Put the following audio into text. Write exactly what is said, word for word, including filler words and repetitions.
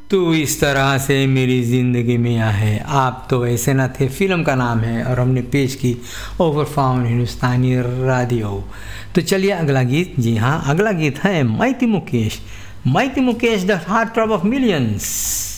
तू इस तरह से मेरी ज़िंदगी में आए, आप तो ऐसे न थे फिल्म का नाम है और हमने पेश की ओवर फाउंड हिंदुस्तानी रेडियो। तो चलिए अगला गीत। जी हाँ, अगला गीत है माइती मुकेश। माइती Mukesh the heart throb of millions.